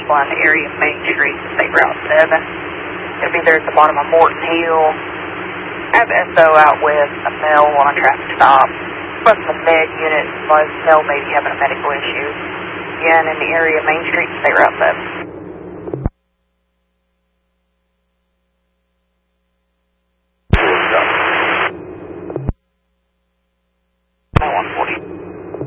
on the area of Main Street, State Route 7. It'll be there at the bottom of Morton Hill. I have SO out with a male on a traffic stop. Plus the med unit was male maybe having a medical issue. Again, in the area of Main Street, State Route 7.